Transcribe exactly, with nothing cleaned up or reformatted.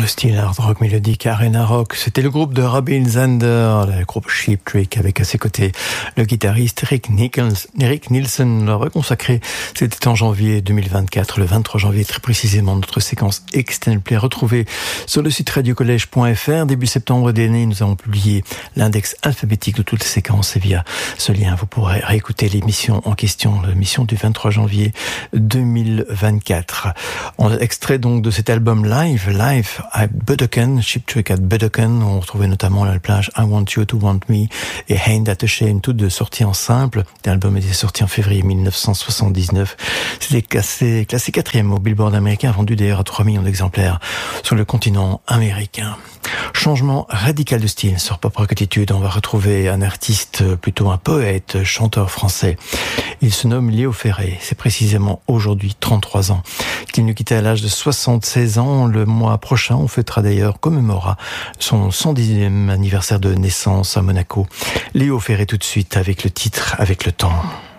le style hard rock mélodique Arena Rock. C'était le groupe de Robin Zander, le groupe Cheap Trick, avec à ses côtés le guitariste Rick Nichols, Eric Nielsen. Leur consacré, c'était en janvier deux mille vingt-quatre, le vingt-trois janvier très précisément, notre séquence Extended Play retrouvée sur le site radio collège point f r. Début septembre dernier, nous avons publié l'index alphabétique de toutes les séquences et via ce lien, vous pourrez réécouter l'émission en question, l'émission du vingt-trois janvier deux mille vingt-quatre. En extrait donc de cet album live, live à Budokan, Cheap Trick at Budokan, on retrouvait notamment la plage I Want You to Want Me et Ain't That a Shame, toutes deux sorties en simple. L'album était sorti en février mille neuf cent soixante-dix-neuf. C'était classé, classé quatrième au Billboard américain, vendu d'ailleurs à trois millions d'exemplaires sur le continent américain. Changement radical de style sur Pop Rock Attitude. On va retrouver un artiste, plutôt un poète, chanteur français. Il se nomme Léo Ferré. C'est précisément aujourd'hui trente-trois ans qu'il nous quittait à l'âge de soixante-seize ans. Le mois prochain, on fêtera d'ailleurs, commémorera son cent dixième anniversaire de naissance à Monaco. Léo Ferré tout de suite avec le titre Avec le temps.